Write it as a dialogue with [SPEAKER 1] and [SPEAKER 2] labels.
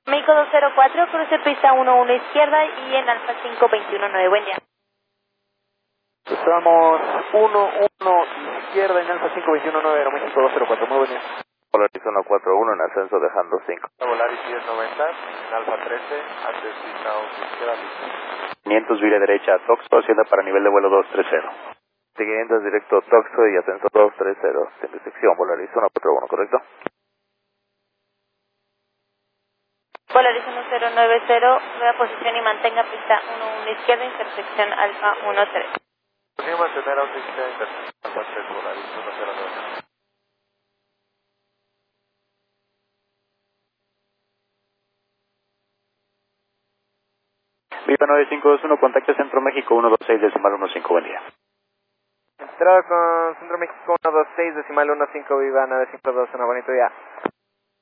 [SPEAKER 1] México 204, cruce pista 11 izquierda y en Alfa 5219. Buen día.
[SPEAKER 2] Estamos 11 izquierda en Alfa 5219, Aeroméxico 204, muy buen día.
[SPEAKER 3] Volaris 141 en ascenso dejando 5.
[SPEAKER 4] Volaris 1090 en Alfa 13, antes pista 11 izquierda, listo.
[SPEAKER 3] 500 vía derecha a Toxto, hacienda para nivel de vuelo 230. 500 directo Toxto y ascenso 230, sin restricción, Volaris 141, ¿correcto?
[SPEAKER 1] Volaris 1090, nueva posición y mantenga pista 11 izquierda, intersección Alfa 13.
[SPEAKER 4] Podría mantener a un pista intersección Alfa 3, Volaris 1090.
[SPEAKER 3] Viva 9521, contacto Centro México 126 decimal 15, buen día.
[SPEAKER 2] Entrada con Centro México 126 decimal 15, Viva 952, una bonito día.